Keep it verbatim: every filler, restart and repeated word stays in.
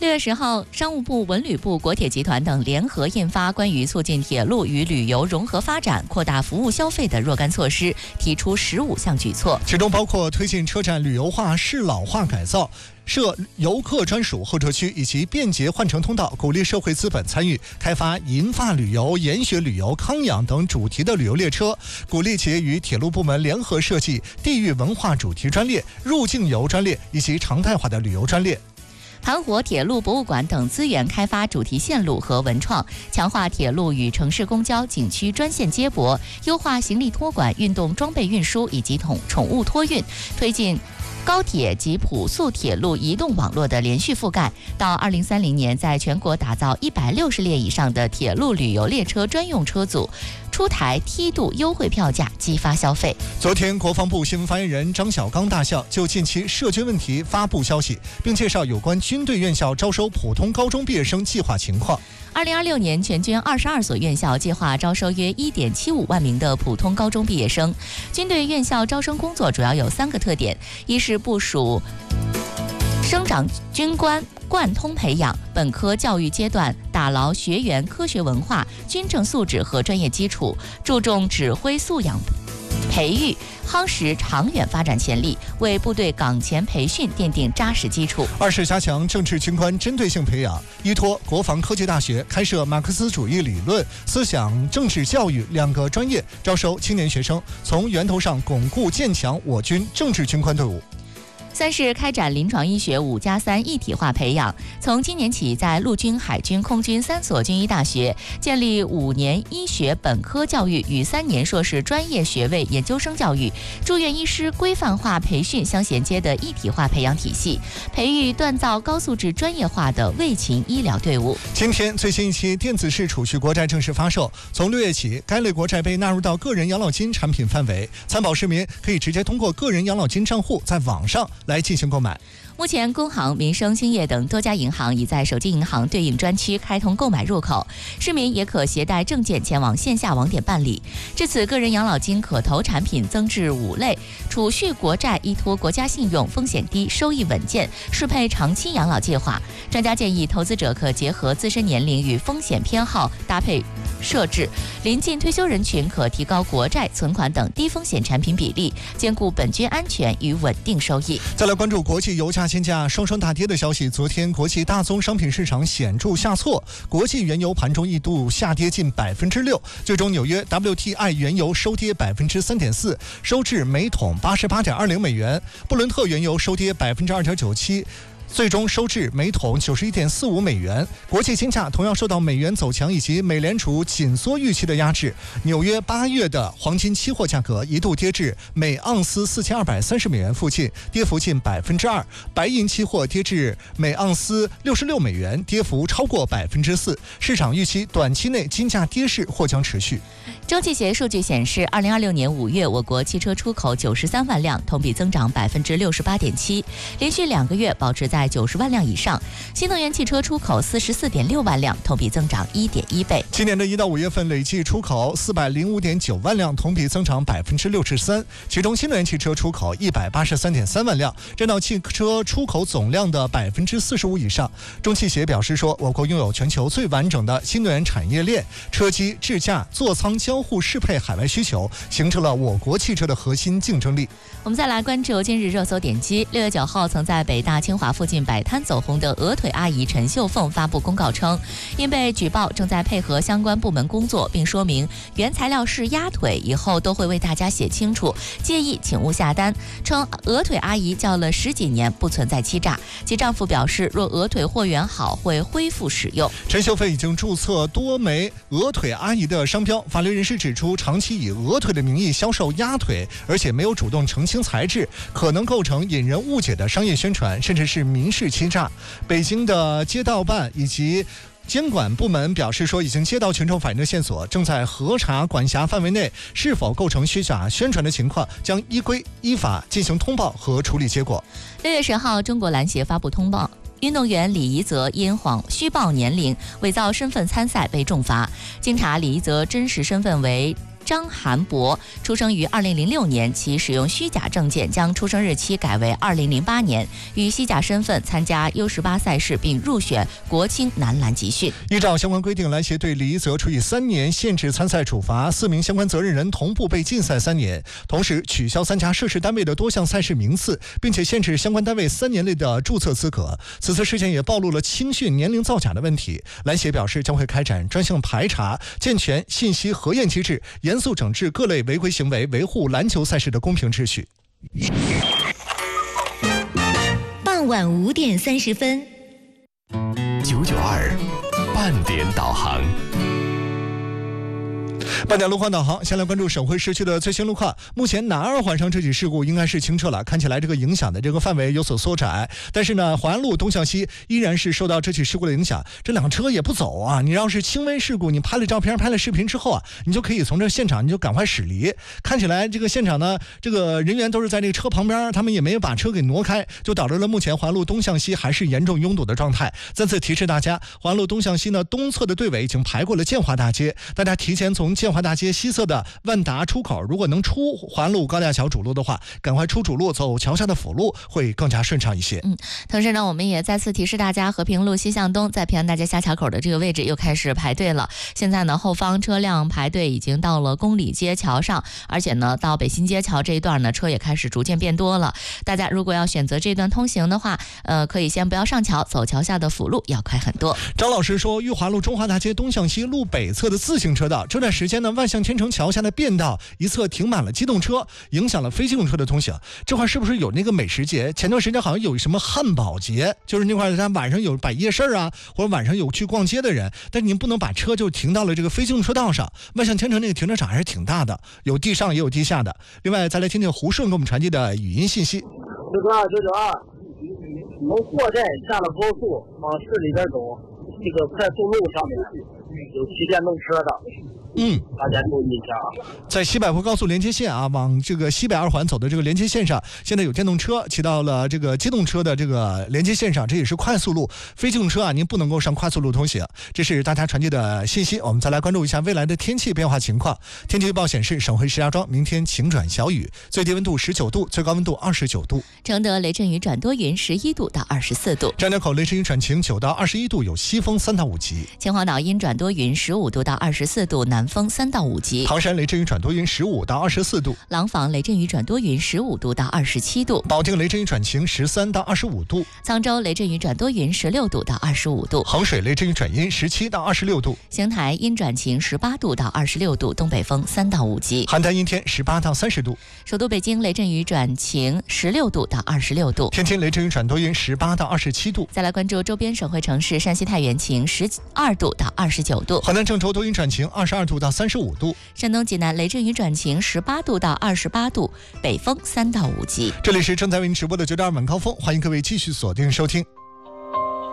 六月十号，商务部、文旅部、国铁集团等联合印发关于促进铁路与旅游融合发展、扩大服务消费的若干措施，提出十五项举措， 其中包括推进车站旅游化、适老化改造。设游客专属候车区以及便捷换乘通道，鼓励社会资本参与开发银发旅游、研学旅游、康养等主题的旅游列车，鼓励企业与铁路部门联合设计地域文化主题专列、入境游专列以及常态化的旅游专列。 盘活铁路博物馆等资源，开发主题线路和文创，强化铁路与城市公交、景区专线接驳，优化行李托管、运动装备运输以及宠宠物托运，推进高铁及普速铁路移动网络的连续覆盖，到二零三零年，在全国打造一百六十列以上的铁路旅游列车专用车组，出台梯度优惠票价，激发消费。 昨天，国防部新闻发言人张晓刚大校就近期涉军问题发布消息，并介绍有关军队院校招收普通高中毕业生计划情况。 二零二六年，全军二十二所院校计划招收约一点七五万名的普通高中毕业生。军队院校招生工作主要有三个特点：一是部署生长军官贯通培养，本科教育阶段打牢学员科学文化、军政素质和专业基础，注重指挥素养培育，夯实长远发展潜力，为部队岗前培训奠定扎实基础。 二是加强政治军官针对性培养，依托国防科技大学开设马克思主义理论、思想政治教育两个专业，招收青年学生，从源头上巩固建强我军政治军官队伍。 三是开展临床医学五加三一体化培养，从今年起，在陆军、海军、空军三所军医大学建立五年医学本科教育与三年硕士专业学位研究生教育、住院医师规范化培训相衔接的一体化培养体系，培育锻造高素质专业化的卫勤医疗队伍。 今天，最新一期电子式储蓄国债正式发售，从六月起，该类国债被纳入到个人养老金产品范围，参保市民可以直接通过个人养老金账户在网上来进行购买。 目前，工行、民生、兴业等多家银行已在手机银行对应专区开通购买入口，市民也可携带证件前往线下网点办理。至此，个人养老金可投产品增至五类，储蓄国债依托国家信用，风险低，收益稳健，适配长期养老计划。专家建议，投资者可结合自身年龄与风险偏好搭配设置，临近退休人群可提高国债、存款等低风险产品比例，兼顾本金安全与稳定收益。 再来关注国际油价现价双双大跌的消息。昨天，国际大宗商品市场显著下挫，国际原油盘中一度下跌近百分之六，最终纽约 W T I 原油收跌百分之三点四，收至每桶八十八点二零美元；布伦特原油收跌百分之二点九七。最终收至每桶九十一点四五美元。国际金价同样受到美元走强以及美联储紧缩预期的压制。纽约八月的黄金期货价格一度跌至每盎司四千二百三十美元附近，跌幅近百分之二。白银期货跌至每盎司六十六美元，跌幅超过百分之四。市场预期短期内金价跌势或将持续。 中汽协数据显示，二零二六年五月，我国汽车出口九十三万辆，同比增长百分之六十八点七，连续两个月保持在九十万辆以上。新能源汽车出口四十四点六万辆，同比增长一点一倍。 今年的一到五月份累计出口四百零五点九万辆，同比增长百分之六十三。其中新能源汽车出口一百八十三点三万辆，占到汽车出口总量的百分之四十五以上。中汽协表示说，我国拥有全球最完整的新能源产业链，车机、智驾、座舱交互适配海外需求，形成了我国汽车的核心竞争力。 我们再来关注今日热搜点击。六月九号，曾在北大、清华附近摆摊走红的鹅腿阿姨陈秀凤发布公告称，因被举报，正在配合相关部门工作，并说明原材料是鸭腿，以后都会为大家写清楚，介意请勿下单。称鹅腿阿姨叫了十几年，不存在欺诈。其丈夫表示，若鹅腿货源好，会恢复使用。 陈秀凤已经注册多枚鹅腿阿姨的商标。法律人士指出，长期以鹅腿的名义销售鸭腿，而且没有主动澄清材质，可能构成引人误解的商业宣传，甚至是民事欺诈。北京的街道办以及监管部门表示说，已经接到群众反映的线索，正在核查管辖范围内是否构成虚假宣传的情况，将依规依法进行通报和处理结果。 六月十号，中国篮协发布通报，运动员李怡泽因谎虚报年龄、伪造身份参赛被重罚。经查，李怡泽真实身份为张韩博，出生于二零零六年，其使用虚假证件将出生日期改为二零零八年，以虚假身份参加 U 十八 赛事并入选国青男篮集训。 依照相关规定，篮协对李一泽处以三年限制参赛处罚，四名相关责任人同步被禁赛三年，同时取消三家涉事单位的多项赛事名次，并且限制相关单位三年内的注册资格。此次事件也暴露了青训年龄造假的问题，篮协表示将会开展专项排查，健全信息核验机制，严肃整治各类违规行为，维护篮球赛事的公平秩序。 傍晚五点三十分， 九九二半点导航。 半点路况导航，先来关注省会市区的最新路况。目前南二环上这起事故应该是清澈了，看起来这个影响的这个范围有所缩窄。但是呢，淮安路东向西依然是受到这起事故的影响，这辆车也不走啊。你要是轻微事故，你拍了照片、拍了视频之后啊，你就可以从这现场你就赶快驶离。看起来这个现场呢，这个人员都是在这个车旁边，他们也没有把车给挪开，就导致了目前淮安路东向西还是严重拥堵的状态。再次提示大家，淮安路东向西呢，东侧的队尾已经排过了建华大街，大家提前从建华大街西侧的万达出口，如果能出淮安路高架桥主路的话，赶快出主路走桥下的辅路会更加顺畅一些。 嗯，同时呢，我们也再次提示大家，和平路西向东在平安大街下桥口的这个位置又开始排队了。现在呢，后方车辆排队已经到了公里街桥上，而且呢，到北新街桥这一段呢，车也开始逐渐变多了。大家如果要选择这段通行的话，呃，可以先不要上桥，走桥下的辅路要快很多。 张老师说，裕华路中华大街东向西路北侧的自行车道，这段时间呢，万象天成桥下的便道一侧停满了机动车，影响了非机动车的通行。这块是不是有那个美食节？前段时间好像有什么汉堡节，就是那块他晚上有摆夜市啊，或者晚上有去逛街的人，但是您不能把车就停到了这个非机动车道上。万象天成那个停车场还是挺大的，有地上也有地下的。另外，再来听听胡顺给我们传递的语音信息。 九九二九九二，从货站下了高速往市里边走，这个快速路上面有骑电动车的。 嗯， 大家注意一下啊！ 在西柏坡高速连接线啊，往这个西北二环走的这个连接线上，现在有电动车骑到了这个机动车的这个连接线上，这也是快速路。非机动车啊，您不能够上快速路通行。这是大家传递的信息。我们再来关注一下未来的天气变化情况。天气预报显示，省会石家庄明天晴转小雨，最低温度十九度，最高温度二十九度。 承德雷阵雨转多云，十一度到二十四度。 张家口雷阵雨转晴，九到二十一度，有西风三到五级。 秦皇岛阴转多云，十五度到二十四度，南风三到五级。 唐山雷阵雨转多云，十五到二十四度。 廊坊雷阵雨转多云，十五度到二十七度。 保定雷阵雨转晴，十三到二十五度。 沧州雷阵雨转多云，十六度到二十五度。 衡水雷阵雨转阴，十七到二十六度。 邢台阴转晴，十八度到二十六度，东北风三到五级。 邯郸阴天，十八到三十度。 首都北京雷阵雨转晴，十六度到二十六度。 天津雷阵雨转多云，十八到二十七度。 再来关注周边省会城市，山西太原晴，十二度到二十九度。 河南郑州多云转晴，二十二度到三十五度。 山东济南雷阵雨转晴，十八度到二十八度，北风三到五级。 这里是正在为您直播的九点二晚高峰，欢迎各位继续锁定收听。